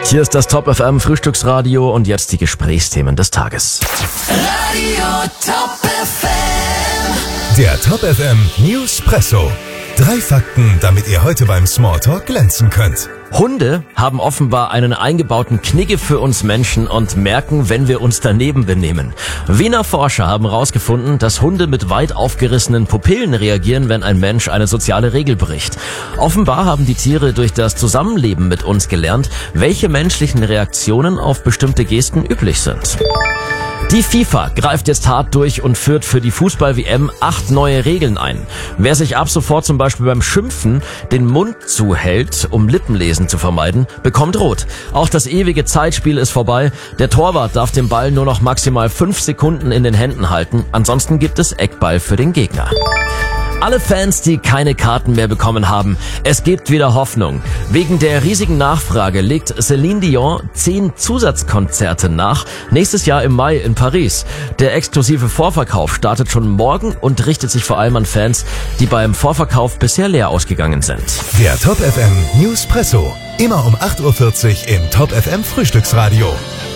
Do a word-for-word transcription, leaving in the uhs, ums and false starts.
Hier ist das Top F M Frühstücksradio und jetzt die Gesprächsthemen des Tages. Radio Top F M. Der Top F M Newspresso. Drei Fakten, damit ihr heute beim Smalltalk glänzen könnt. Hunde haben offenbar einen eingebauten Knigge für uns Menschen und merken, wenn wir uns daneben benehmen. Wiener Forscher haben herausgefunden, dass Hunde mit weit aufgerissenen Pupillen reagieren, wenn ein Mensch eine soziale Regel bricht. Offenbar haben die Tiere durch das Zusammenleben mit uns gelernt, welche menschlichen Reaktionen auf bestimmte Gesten üblich sind. Die FIFA greift jetzt hart durch und führt für die Fußball-W M acht neue Regeln ein. Wer sich ab sofort zum Beispiel beim Schimpfen den Mund zuhält, um Lippenlesen zu vermeiden, bekommt rot. Auch das ewige Zeitspiel ist vorbei. Der Torwart darf den Ball nur noch maximal fünf Sekunden in den Händen halten. Ansonsten gibt es Eckball für den Gegner. Alle Fans, die keine Karten mehr bekommen haben, es gibt wieder Hoffnung. Wegen der riesigen Nachfrage legt Céline Dion zehn Zusatzkonzerte nach, nächstes Jahr im Mai in Paris. Der exklusive Vorverkauf startet schon morgen und richtet sich vor allem an Fans, die beim Vorverkauf bisher leer ausgegangen sind. Der Top F M Newspresso. Immer um acht Uhr vierzig im Top F M Frühstücksradio.